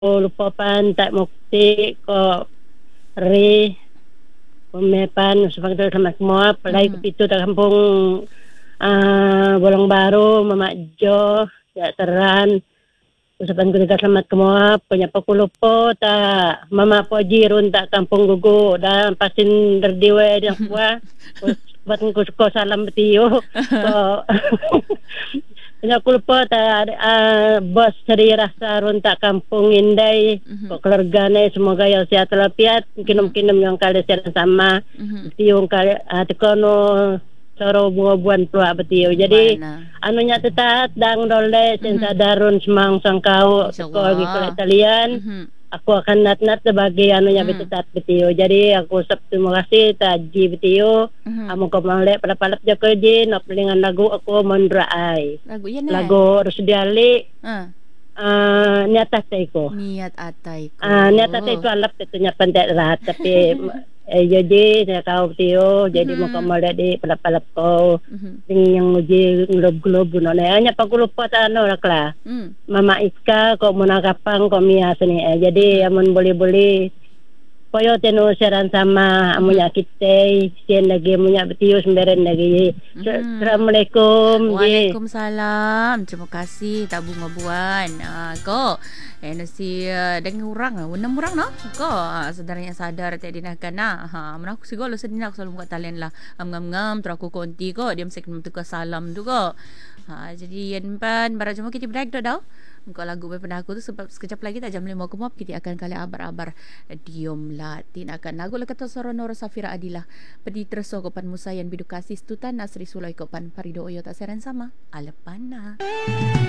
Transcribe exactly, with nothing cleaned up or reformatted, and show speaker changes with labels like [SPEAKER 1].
[SPEAKER 1] lupa pan tak mukti ko ri pemepan sebagai sama semua pelai
[SPEAKER 2] Mhm.
[SPEAKER 1] ke pitu tak kampung ah Bolong Baru Mama Jo ya teran usapan ko selamat semua penyapa ko lupa ta Mama Poji run tak kampung gugu dan pasin derdiwe yang kuah buat ko ko salam betiyo ko Punya kulpa ta uh, bos ceri rasa runtak kampung Indai
[SPEAKER 2] Mhm.
[SPEAKER 1] kok keluarga ni semoga yang sehat walafiat
[SPEAKER 2] Mhm.
[SPEAKER 1] kinum-kinum yang kali sehat sama
[SPEAKER 2] Mhm.
[SPEAKER 1] tiung kali uh, tekono soro buah-buahan tua betiu jadi
[SPEAKER 2] Mana?
[SPEAKER 1] anunya tetat dang dole sen
[SPEAKER 2] Mhm.
[SPEAKER 1] sadarun semang sangkau teko lagi ke
[SPEAKER 2] InsyaAllah.
[SPEAKER 1] Italian
[SPEAKER 2] Mhm.
[SPEAKER 1] aku akan nat-nat sebagai anunya
[SPEAKER 2] Hmm.
[SPEAKER 1] betetat betiu jadi aku ucap terima kasih taji betiu
[SPEAKER 2] Mhm.
[SPEAKER 1] amo ko manglek pada palap je kerja nak pelingan lagu aku mondrai
[SPEAKER 2] Lagu iya na.
[SPEAKER 1] lagu Rusdiali
[SPEAKER 2] Ah.
[SPEAKER 1] uh, niat atai ko
[SPEAKER 2] Niat atai
[SPEAKER 1] ah
[SPEAKER 2] ko.
[SPEAKER 1] niat atai itu alap tentunya pandai lah tapi eh, jadi saya tahu tio jadi mau
[SPEAKER 2] Mhm.
[SPEAKER 1] kamu di palap-palap ko
[SPEAKER 2] Mhm.
[SPEAKER 1] ting yang uji glob-glob no na hanya pagulupa ta ano lah kla
[SPEAKER 2] Hmm.
[SPEAKER 1] Mama Ika ko munagapang ko miya sini eh, jadi
[SPEAKER 2] Mhm.
[SPEAKER 1] amun boleh-boleh Koyo teno seran sama
[SPEAKER 2] Mhm.
[SPEAKER 1] amunya kita sien lagi amunya betiu semberen lagi.
[SPEAKER 2] Mhm.
[SPEAKER 1] Assalamualaikum ji.
[SPEAKER 2] Waalaikumsalam. Terima kasih tak bunga buan. Ah, ko. Eh nasi uh, dengan orang ah. Enam orang no. Ko ah, saudara yang sadar tak dinakan nah. Ha, mana aku sigolo sedina aku selalu buat talian lah. Ngam-ngam terus aku konti ko dia mesti kena tukar salam tu ko. Ha, jadi yan pan bara cuma kita break dah dah. Engkau lagu pada aku tu sebab sekejap lagi tak jam lima aku mau kita akan kali abar-abar diom latin akan lagu lekata Soronoro Safira Adilah pedi treso kopan musayan bidukasi stutan Nasri Sulai kopan parido oyo tak seran sama alepana.